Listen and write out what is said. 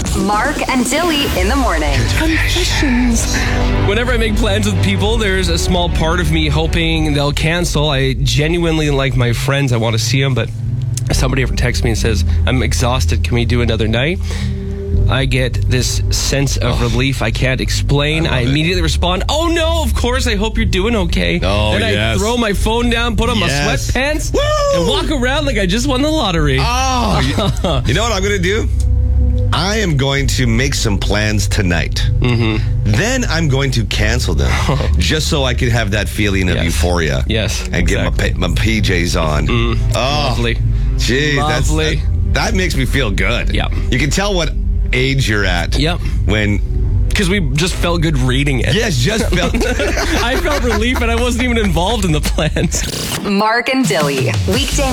Mark and Dilly in the morning. Confessions. Whenever I make plans with people, there's a small part of me hoping they'll cancel. I genuinely like my friends. I want to see them, but somebody ever texts me and says, I'm exhausted. Can we do another night? I get this sense of relief I can't explain. I immediately respond, oh no, of course, I hope you're doing okay. Oh, then I throw my phone down, put on my sweatpants, and walk around like I just won the lottery. Oh, you know what I'm going to do? I am going to make some plans tonight. Then I'm going to cancel them just so I can have that feeling of euphoria. Yes, and exactly. get my PJs on. Lovely. Gee, Lovely. that makes me feel good. Yep. You can tell what age you're at. Yep. Because we just felt good reading it. Yes, just felt. I felt relief and I wasn't even involved in the plans. Mark and Dilly, weekday